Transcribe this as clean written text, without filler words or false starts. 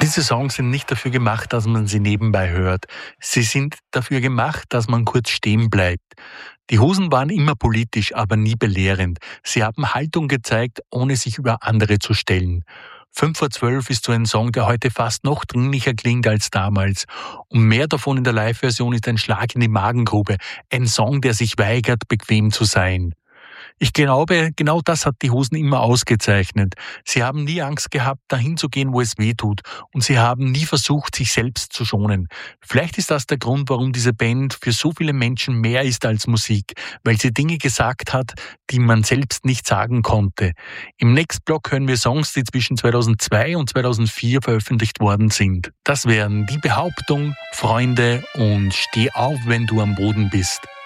Diese Songs sind nicht dafür gemacht, dass man sie nebenbei hört. Sie sind dafür gemacht, dass man kurz stehen bleibt. Die Hosen waren immer politisch, aber nie belehrend. Sie haben Haltung gezeigt, ohne sich über andere zu stellen. 5 vor 12 ist so ein Song, der heute fast noch dringlicher klingt als damals. Und mehr davon in der Live-Version ist ein Schlag in die Magengrube. Ein Song, der sich weigert, bequem zu sein. Ich glaube, genau das hat die Hosen immer ausgezeichnet. Sie haben nie Angst gehabt, dahin zu gehen, wo es weh tut. Und sie haben nie versucht, sich selbst zu schonen. Vielleicht ist das der Grund, warum diese Band für so viele Menschen mehr ist als Musik. Weil sie Dinge gesagt hat, die man selbst nicht sagen konnte. Im nächsten Block hören wir Songs, die zwischen 2002 und 2004 veröffentlicht worden sind. Das wären Die Behauptung, Freunde und Steh auf, wenn du am Boden bist.